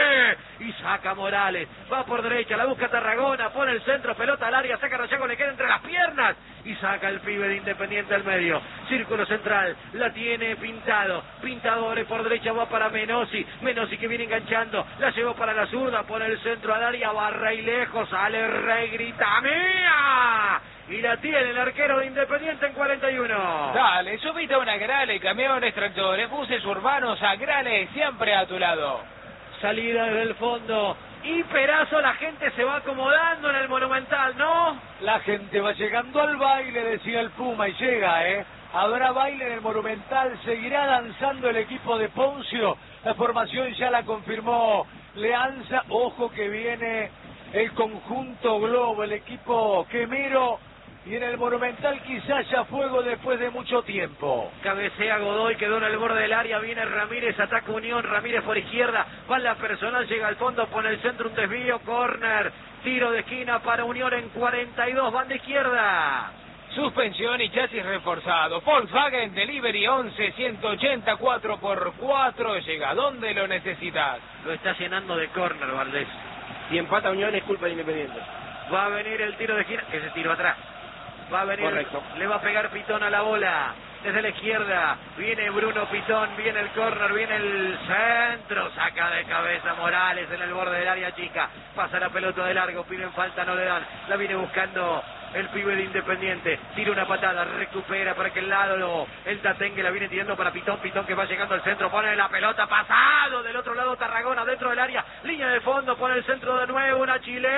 Y saca Morales, va por derecha, la busca Tarragona, pone el centro, pelota al área, saca Rayago, le queda entre las piernas. Y saca el pibe de Independiente al medio. Círculo central, la tiene Pintado. Pintadores por derecha, va para Menosi. Menosi que viene enganchando, la llevó para la zurda, pone el centro al área, va Rey lejos, sale Rey, grita ¡mía! Y la tiene el arquero de Independiente en cuarenta y uno. Dale, subite a una Grale, camiones, tractores, buses urbanos, a Grale, siempre a tu lado. Salida desde el fondo. Y Perazo, la gente se va acomodando en el Monumental, ¿no? La gente va llegando al baile, decía el Puma, y llega, ¿eh? Habrá baile en el Monumental, seguirá danzando el equipo de Poncio. La formación ya la confirmó Leanza. Ojo que viene el conjunto Globo, el equipo quemero. Y en el Monumental quizás ya fuego después de mucho tiempo. Cabecea Godoy, quedó en el borde del área, viene Ramírez, ataca Unión, Ramírez por izquierda, va en la personal, llega al fondo, pone el centro, un desvío, córner, tiro de esquina para Unión en cuarenta y dos, banda izquierda. Suspensión y chasis reforzado. Volkswagen Delivery once ciento ochenta cuatro por cuatro. Llega donde lo necesitas. Lo está llenando de córner, Valdés. Si empata Unión es culpa de Independiente. Va a venir el tiro de esquina, ese tiro atrás. Va a venir, correcto. Le va a pegar Pitón a la bola. Desde la izquierda, viene Bruno Pitón, viene el córner, viene el centro, saca de cabeza Morales en el borde del área chica, pasa la pelota de largo, piden falta, no le dan, la viene buscando el pibe de Independiente. Tira una patada, recupera para aquel lado. Lo, el Tatengue la viene tirando para Pitón. Pitón que va llegando al centro, pone la pelota, pasado del otro lado Tarragona, dentro del área, línea de fondo, pone el centro de nuevo, una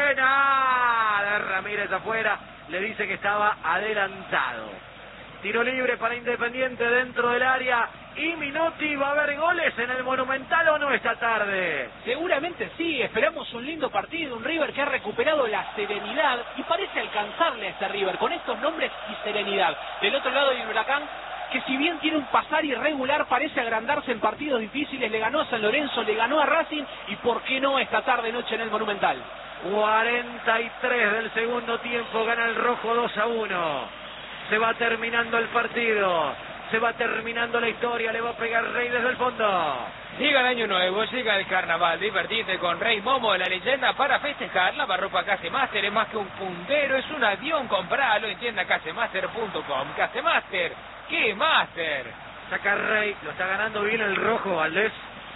chilena de Ramírez afuera, le dice que estaba adelantado. Tiro libre para Independiente dentro del área. Y Minotti, ¿va a haber goles en el Monumental o no esta tarde? Seguramente sí, esperamos un lindo partido, un River que ha recuperado la serenidad y parece alcanzarle a este River con estos nombres y serenidad. Del otro lado hay el Huracán, que si bien tiene un pasar irregular, parece agrandarse en partidos difíciles. Le ganó a San Lorenzo, le ganó a Racing y por qué no esta tarde noche en el Monumental. cuarenta y tres del segundo tiempo, gana el rojo dos a uno. Se va terminando el partido. Se va terminando la historia, le va a pegar Rey desde el fondo. Llega el año nuevo, llega el carnaval, divertirte con Rey Momo, la leyenda para festejar. Lavarropa Casemaster es más que un puntero, es un avión, compralo en tienda casemaster punto com. Casemaster, ¿qué Master? Saca Rey, lo está ganando bien el rojo, Valdés.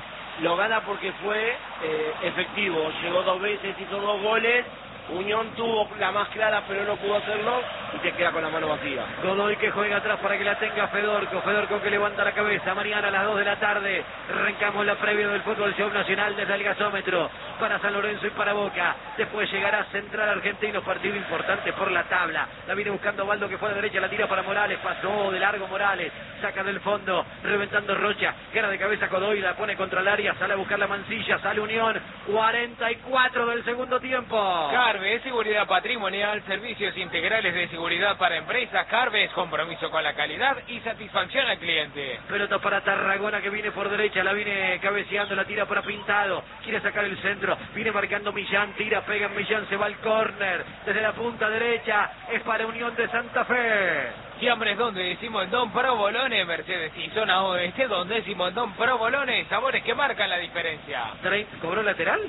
Lo gana porque fue eh, efectivo, llegó dos veces, hizo dos goles. Unión tuvo la más clara pero no pudo hacerlo y se queda con la mano vacía. Godoy que juega atrás para que la tenga Fedorco. Fedorco que levanta la cabeza. Mañana a las dos de la tarde arrancamos la previa del fútbol show nacional desde el gasómetro para San Lorenzo y para Boca. Después llegará Central Argentino, partido importante por la tabla. La viene buscando Baldo que fue a la derecha, la tira para Morales, pasó de largo Morales, saca del fondo, reventando Rocha, gana de cabeza Godoy, la pone contra el área, sale a buscar la Mansilla, sale Unión, cuarenta y cuatro del segundo tiempo. Carves, seguridad patrimonial, servicios integrales de seguridad para empresas. Carves, compromiso con la calidad y satisfacción al cliente. Pelota para Tarragona que viene por derecha, la viene cabeceando, la tira para Pintado, quiere sacar el centro, viene marcando Millán, tira, pega en Millán, se va al córner, desde la punta derecha, es para Unión de Santa Fe. Siempre es donde decimos el Don Provolone, Mercedes y zona oeste, donde decimos el Don Provolone, sabores que marcan la diferencia. ¿Cobró lateral?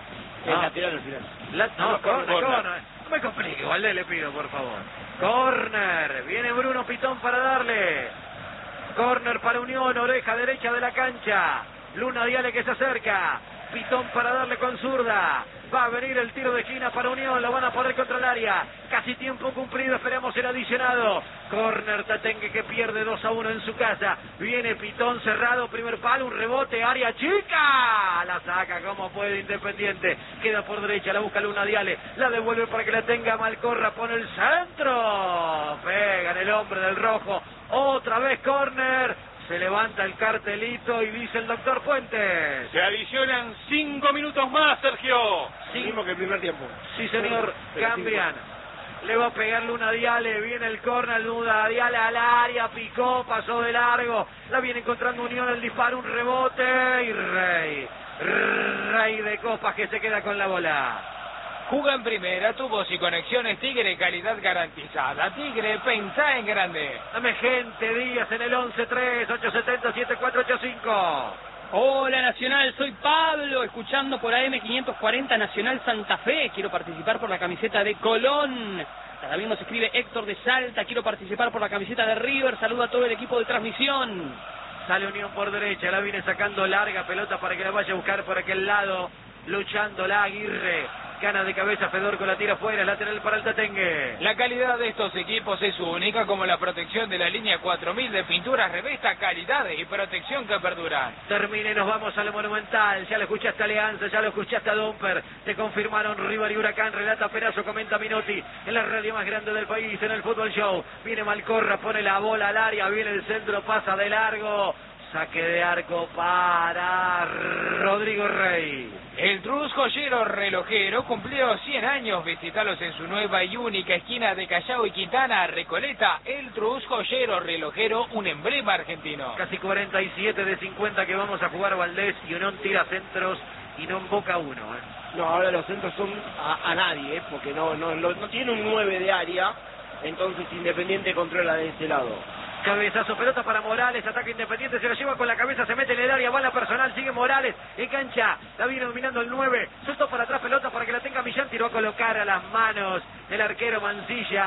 El Ah. lateral al final. La, no, No, corner, corner. corner. No me complique, Valdés, le pido, por favor. Corner, viene Bruno Pitón para darle. Corner para Unión, oreja derecha de la cancha. Luna Diale que se acerca. Pitón para darle con zurda. Va a venir el tiro de esquina para Unión, lo van a poner contra el área. Casi tiempo cumplido, esperamos el adicionado. Corner Tatengue que pierde dos a uno en su casa. Viene Pitón cerrado, primer palo, un rebote, área chica. La saca como puede Independiente. Queda por derecha, la busca Luna Diale. La devuelve para que la tenga Malcorra, pone el centro. Pega en el hombre del rojo. Otra vez corner. Se levanta el cartelito y dice el doctor Fuentes. Se adicionan cinco minutos más, Sergio. Sí. Mismo que el primer tiempo. Sí, señor, Pero cambian. Le va a pegar Luna Diale, viene el córner, Luna Diale al área, picó, pasó de largo. La viene encontrando Unión, el disparo, un rebote y Rey. Rey de Copas que se queda con la bola. Juga en primera, tubos y conexiones Tigre, calidad garantizada. Tigre, pensá en grande. Dame gente, Díaz en el once tres, ocho siete cero, siete cuatro ocho cinco. Hola Nacional, soy Pablo, escuchando por A M quinientos cuarenta Nacional Santa Fe. Quiero participar por la camiseta de Colón. También nos escribe Héctor de Salta, quiero participar por la camiseta de River. Saludo a todo el equipo de transmisión. Sale Unión por derecha, la viene sacando larga pelota para que la vaya a buscar por aquel lado. Luchando la Aguirre. Gana de cabeza Fedorco, la tira fuera, lateral para el Tatengue. La calidad de estos equipos es única, como la protección de la línea cuatro mil de pinturas revista, calidad y protección que perdura. Termine, nos vamos al Monumental. Ya lo escuchaste a Alianza, ya lo escuchaste a Dumper. Te confirmaron River y Huracán. Relata Perazo, comenta Minotti. En la radio más grande del país, en el Fútbol Show. Viene Malcorra, pone la bola al área, viene el centro, pasa de largo. Saque de arco para Rodrigo Rey. El Trus Joyero Relojero cumplió cien años. Visitalos en su nueva y única esquina de Callao y Quintana, Recoleta. El Trus Joyero Relojero, un emblema argentino. Casi cuarenta y siete de cincuenta que vamos a jugar Valdés. Y Unión tira centros y no emboca uno. ¿eh? No, ahora los centros son a, a nadie, ¿eh? Porque no, no, no, no tiene un nueve de área. Entonces Independiente controla de ese lado. Cabezazo, pelota para Morales, ataque Independiente, se lo lleva con la cabeza, se mete en el área, bala personal, sigue Morales, engancha, la viene dominando el nueve, suelto para atrás, pelota para que la tenga Millán, tiró a colocar a las manos el arquero Mansilla,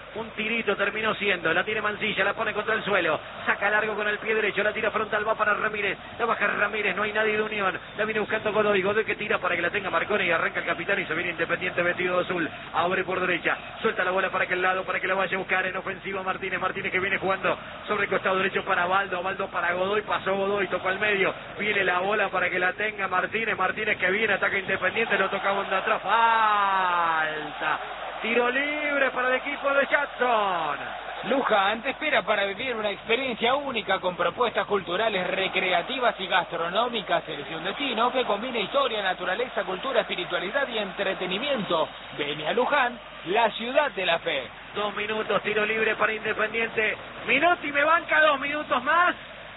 Un tirito terminó siendo, la tiene Mancilla, la pone contra el suelo, saca largo con el pie derecho, la tira frontal, va para Ramírez, la baja Ramírez, no hay nadie de Unión, la viene buscando Godoy, Godoy que tira para que la tenga Marcone y arranca el capitán y se viene Independiente vestido de azul, abre por derecha, suelta la bola para aquel lado, para que la vaya a buscar en ofensiva Martínez, Martínez que viene jugando sobre el costado derecho para Baldo, Baldo para Godoy, pasó Godoy, tocó al medio, viene la bola para que la tenga Martínez, Martínez que viene, ataca Independiente, lo tocamos de atrás, falta. Tiro libre para el equipo de Jackson. Luján te espera para vivir una experiencia única con propuestas culturales, recreativas y gastronómicas. Elige un destino que combine historia, naturaleza, cultura, espiritualidad y entretenimiento. Ven a Luján, la ciudad de la fe. Dos minutos, tiro libre para Independiente. Minotti me banca dos minutos más.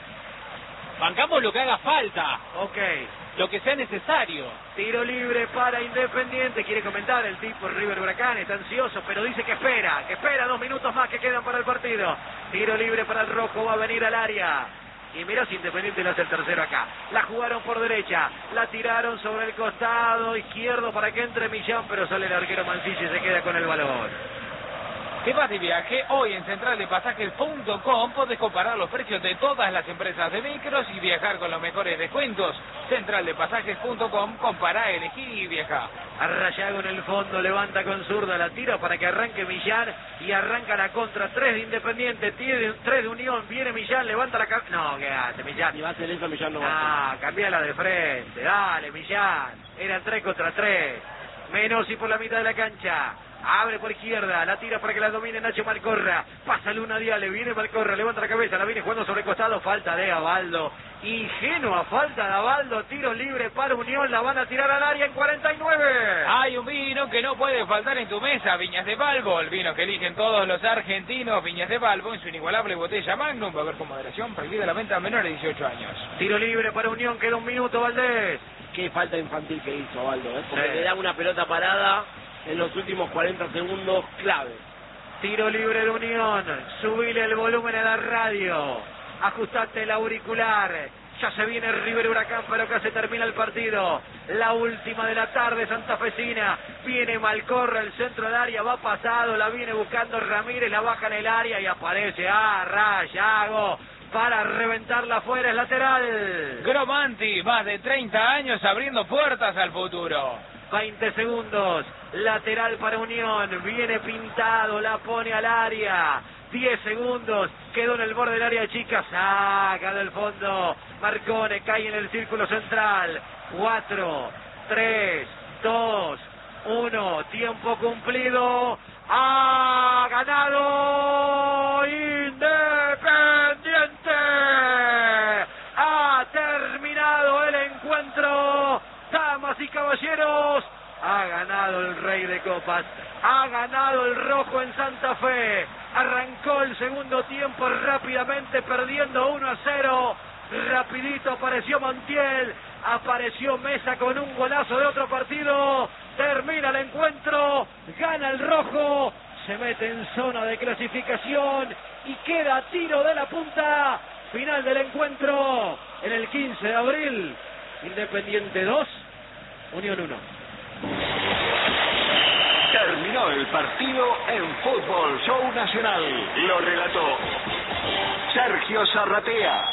Bancamos lo que haga falta. Ok. Lo que sea necesario. Tiro libre para Independiente. Quiere comentar el tipo River Huracán. Está ansioso, pero dice que espera. Que espera dos minutos más que quedan para el partido. Tiro libre para el rojo. Va a venir al área. Y mirá si Independiente le hace el tercero acá. La jugaron por derecha. La tiraron sobre el costado izquierdo para que entre Millán. Pero sale el arquero Mancilla y se queda con el balón. ¿Qué vas de viaje? Hoy en central de pasajes punto com podés comparar los precios de todas las empresas de micros y viajar con los mejores descuentos. central de pasajes punto com, compará, elegí y viajá. Arrayago en el fondo, levanta con zurda, la tira para que arranque Millán y arranca la contra. Tres de Independiente, tiene tres de Unión, viene Millán, levanta la cabeza. No, ¿qué hace Millán? Y va a hacer eso Millán no va Ah, cambiala de frente, dale Millán. Eran tres contra tres. Menossi por la mitad de la cancha. Abre por izquierda, la tira para que la domine Nacho Malcorra. Pasa Luna Diale, viene Malcorra, levanta la cabeza, la viene jugando sobre el costado. Falta de Abaldo. Ingenua falta de Abaldo. Tiro libre para Unión, la van a tirar al área en cuarenta y nueve. Hay un vino que no puede faltar en tu mesa, Viñas de Balbo, el vino que eligen todos los argentinos. Viñas de Balbo en su inigualable botella Magnum, va a haber con moderación, prohibida la venta a menores de dieciocho años. Tiro libre para Unión, queda un minuto Valdés. Qué falta infantil que hizo Abaldo, ¿eh? Porque Sí. le da una pelota parada en los últimos cuarenta segundos clave. Tiro libre de Unión, subile el volumen a la radio, ajustate el auricular, ya se viene River Huracán, pero que se termina el partido, la última de la tarde santafesina, viene Malcorra, el centro del área, va pasado, la viene buscando Ramírez, la baja en el área y aparece a Rayago para reventarla afuera, es lateral. Gromanti, más de treinta años abriendo puertas al futuro. veinte segundos, lateral para Unión, viene pintado, la pone al área, diez segundos, quedó en el borde del área chica, saca del fondo, Marcone cae en el círculo central, cuatro, tres, dos, uno, tiempo cumplido, ha ganado Independiente, ha terminado el encuentro. Damas y caballeros, ha ganado el Rey de Copas, ha ganado el rojo en Santa Fe, arrancó el segundo tiempo rápidamente perdiendo uno a cero, rapidito apareció Montiel, apareció Mesa con un golazo de otro partido, termina el encuentro, gana el rojo, se mete en zona de clasificación y queda a tiro de la punta, final del encuentro en el quince de abril. Independiente dos, Unión uno. Terminó el partido en Fútbol Show Nacional. Lo relató Sergio Zarratea.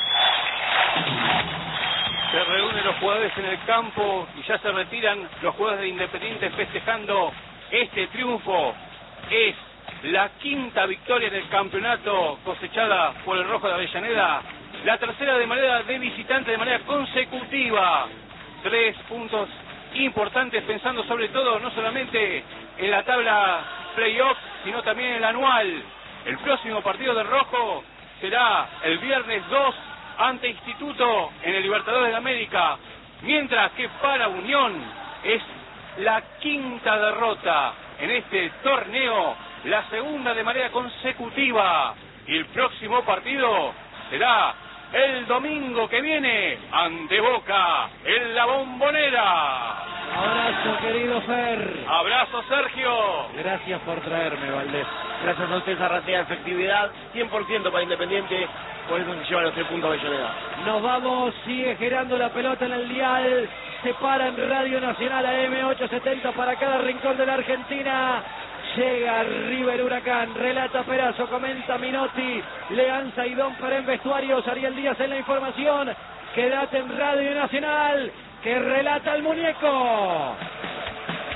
Se reúnen los jugadores en el campo y ya se retiran los jugadores de Independiente festejando este triunfo. Es la quinta victoria del campeonato cosechada por el Rojo de Avellaneda. La tercera de manera de visitante de manera consecutiva. Tres puntos importantes pensando sobre todo no solamente en la tabla playoff, sino también en el anual. El próximo partido del Rojo será el viernes dos ante Instituto en el Libertadores de América. Mientras que para Unión es la quinta derrota en este torneo, la segunda de manera consecutiva. Y el próximo partido será el domingo que viene ante Boca en la Bombonera. Abrazo, querido Fer. Abrazo, Sergio. Gracias por traerme, Valdés. Gracias a usted, Zarratea, efectividad cien por ciento para Independiente, por eso se lleva los tres puntos Avellaneda. Nos vamos, sigue girando la pelota en el dial, se para en Radio Nacional A M ochocientos setenta para cada rincón de la Argentina. Llega River Huracán, relata Perazo, comenta Minotti, Leanza y Don Pérez en vestuarios, Ariel Díaz en la información. Quédate en Radio Nacional, que relata el muñeco.